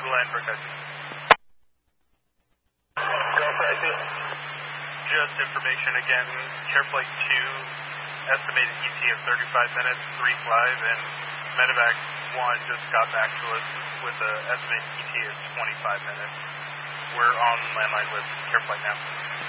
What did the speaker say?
Glenn for Coaching. Just information again, Care Flight 2, estimated ET of 35 minutes, 3-5, and Medevac 1 just got back to us with an estimated ET of 25 minutes. We're on landline with Care Flight now.